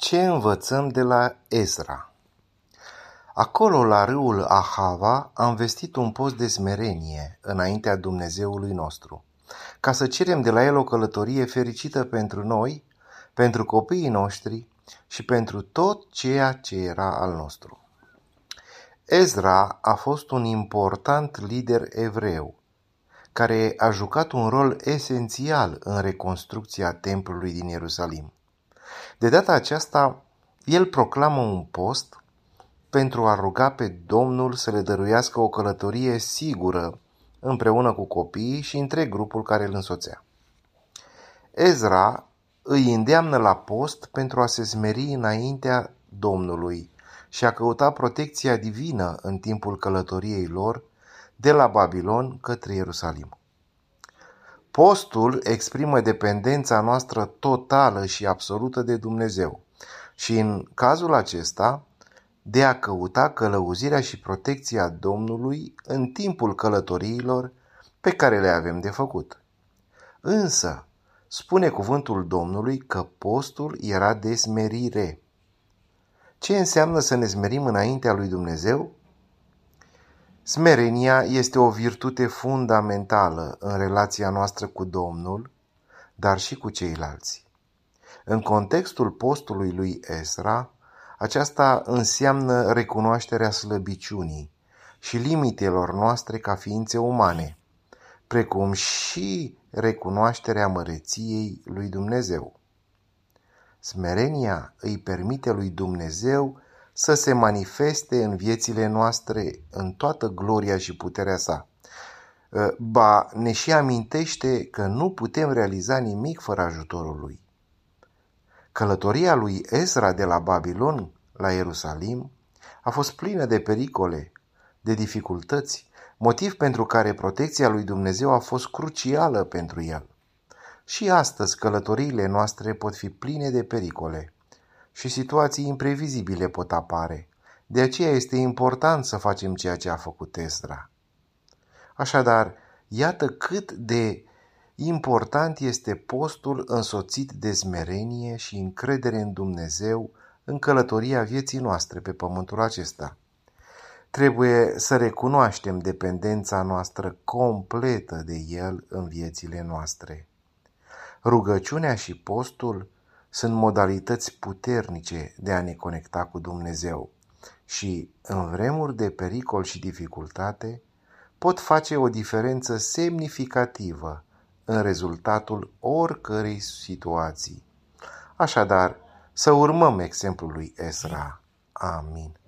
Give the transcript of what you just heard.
Ce învățăm de la Ezra? Acolo, la râul Ahava, am vestit un post de smerenie înaintea Dumnezeului nostru, ca să cerem de la El o călătorie fericită pentru noi, pentru copiii noștri și pentru tot ceea ce era al nostru. Ezra a fost un important lider evreu, care a jucat un rol esențial în reconstrucția templului din Ierusalim. De data aceasta, el proclamă un post pentru a ruga pe Domnul să le dăruiască o călătorie sigură împreună cu copiii și întreg grupul care îl însoțea. Ezra îi îndeamnă la post pentru a se smeri înaintea Domnului și a căuta protecția divină în timpul călătoriei lor de la Babilon către Ierusalim. Postul exprimă dependența noastră totală și absolută de Dumnezeu și în cazul acesta de a căuta călăuzirea și protecția Domnului în timpul călătoriilor pe care le avem de făcut. Însă, spune cuvântul Domnului că postul era de smerire. Ce înseamnă să ne smerim înaintea lui Dumnezeu? Smerenia este o virtute fundamentală în relația noastră cu Domnul, dar și cu ceilalți. În contextul postului lui Ezra, aceasta înseamnă recunoașterea slăbiciunii și limitelor noastre ca ființe umane, precum și recunoașterea măreției lui Dumnezeu. Smerenia îi permite lui Dumnezeu să se manifeste în viețile noastre în toată gloria și puterea sa. Ba, ne și amintește că nu putem realiza nimic fără ajutorul lui. Călătoria lui Ezra de la Babilon la Ierusalim a fost plină de pericole, de dificultăți, motiv pentru care protecția lui Dumnezeu a fost crucială pentru el. Și astăzi călătoriile noastre pot fi pline de pericole și situații imprevizibile pot apare. De aceea este important să facem ceea ce a făcut Ezra. Așadar, iată cât de important este postul însoțit de smerenie și încredere în Dumnezeu în călătoria vieții noastre pe pământul acesta. Trebuie să recunoaștem dependența noastră completă de El în viețile noastre. Rugăciunea și postul sunt modalități puternice de a ne conecta cu Dumnezeu și, în vremuri de pericol și dificultate, pot face o diferență semnificativă în rezultatul oricărei situații. Așadar, să urmăm exemplul lui Ezra. Amin.